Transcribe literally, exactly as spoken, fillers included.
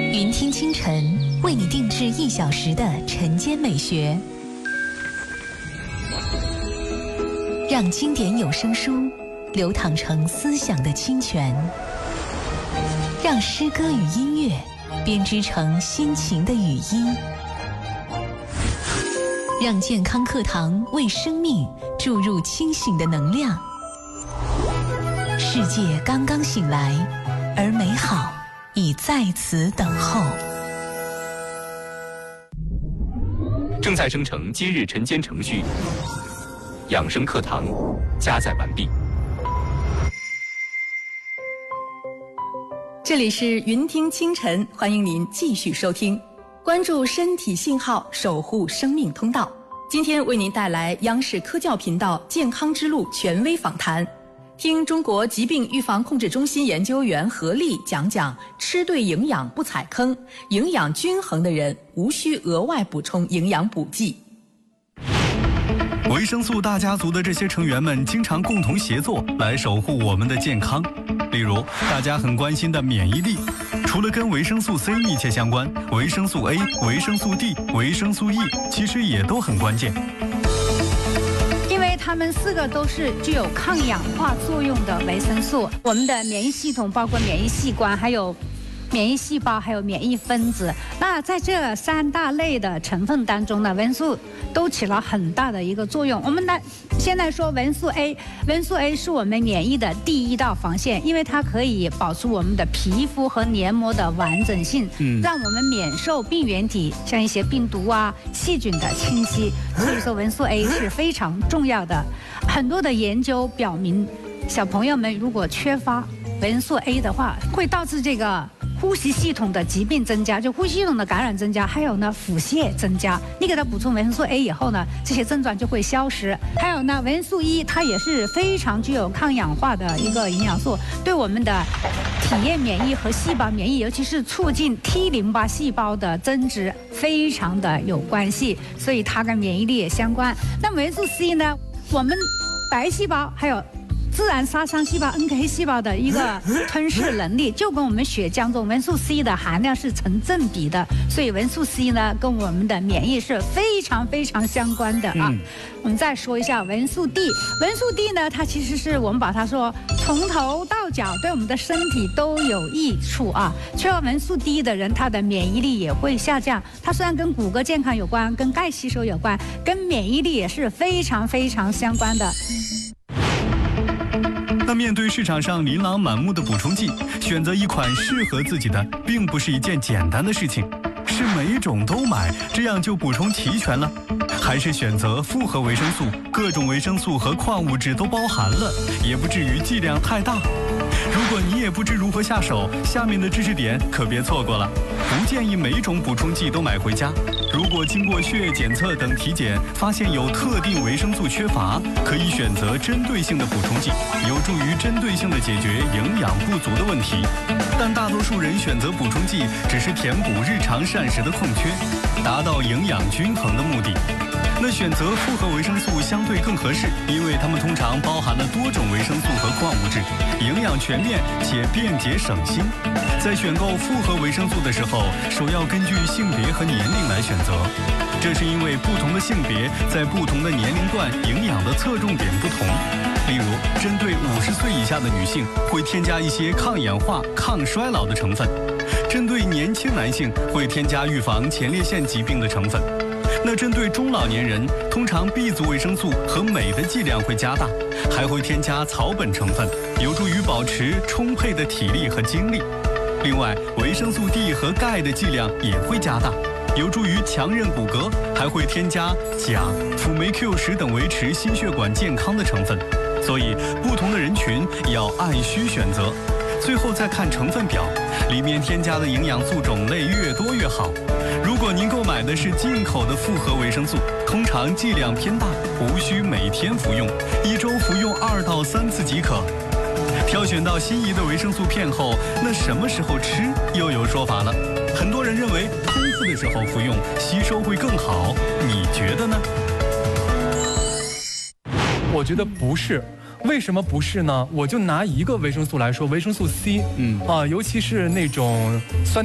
云听清晨为你定制一小时的晨间美学，让经典有声书流淌成思想的清泉，让诗歌与音乐编织成心情的语音，让健康课堂为生命注入清醒的能量。世界刚刚醒来，而美好已在此等候。 正在生成今日晨间程序，养生课堂加载完毕。 这里是云听清晨，欢迎您继续收听，关注身体信号，守护生命通道。今天为您带来央视科教频道健康之路权威访谈，听中国疾病预防控制中心研究员何丽讲讲吃对营养不踩坑，营养均衡的人无需额外补充营养补剂。 维生素大家族的这些成员们经常共同协作来守护我们的健康。例如大家很关心的免疫力，除了跟维生素 C 密切相关，维生素 A、维生素 D、维生素 E 其实也都很关键。 它们四个都是具有抗氧化作用的维生素。我们的免疫系统包括免疫器官，还有免疫细胞，还有免疫分子。那在这三大类的成分当中呢，维生素都起了很大的一个作用。我们来现在说维生素 A， 维生素 A 是我们免疫的第一道防线，因为它可以保持我们的皮肤和黏膜的完整性，嗯，让我们免受病原体像一些病毒啊、细菌的侵袭。所以说维生素 A 是非常重要的。很多的研究表明，小朋友们如果缺乏维生素 A 的话，会导致这个呼吸系统的疾病增加，就呼吸系统的感染增加，还有呢腹泻增加。你给它补充维生素 A 以后呢，这些症状就会消失。还有呢，维生素 E 它也是非常具有抗氧化的一个营养素，对我们的体液免疫和细胞免疫，尤其是促进 T 淋巴细胞的增殖，非常的有关系。所以它跟免疫力也相关。那维生素 C 呢，我们白细胞还有自然杀伤细胞 N K 细胞的一个吞噬能力，就跟我们血浆中维生素 C 的含量是成正比的，所以维生素 C 呢跟我们的免疫是非常非常相关的啊。嗯、我们再说一下维生素 D， 维生素 D 呢，它其实是我们把它说从头到脚对我们的身体都有益处啊。缺乏维生素 D 的人，他的免疫力也会下降。它虽然跟骨骼健康有关，跟钙吸收有关，跟免疫力也是非常非常相关的。 那面对市场上琳琅满目的补充剂，选择一款适合自己的，并不是一件简单的事情。是每种都买，这样就补充齐全了？还是选择复合维生素，各种维生素和矿物质都包含了，也不至于剂量太大？如果你也不知如何下手，下面的知识点可别错过了。不建议每种补充剂都买回家。如果经过血液检测等体检，发现有特定维生素缺乏，可以选择针对性的补充剂，有助于针对性的解决营养不足的问题。但大多数人选择补充剂，只是填补日常膳食的空缺，达到营养均衡的目的。那选择复合维生素相对更合适，因为它们通常包含了多种维生素和矿物质，营养全面且便捷省心。在选购复合维生素的时候，首要根据性别和年龄来选择，这是因为不同的性别在不同的年龄段营养的侧重点不同。例如，针对五十岁以下的女性，会添加一些抗氧化、抗衰老的成分；针对年轻男性，会添加预防前列腺疾病的成分。那针对中老年人，通常 B 族维生素和镁的剂量会加大，还会添加草本成分，有助于保持充沛的体力和精力。另外，维生素 D 和钙的剂量也会加大，有助于强韧骨骼，还会添加钾、辅酶 Q 十等维持心血管健康的成分。所以，不同的人群要按需选择。最后再看成分表，里面添加的营养素种类越多越好。如果您购买的是进口的复合维生素，通常剂量偏大，无需每天服用，一周服用二到三次即可。挑选到心仪的维生素片后，那什么时候吃又有说法了。很多人认为空腹的时候服用吸收会更好，你觉得呢？ 我觉得不是。为什么不是呢？我就拿一个维生素来说，维生素 C， 嗯啊，尤其是那种酸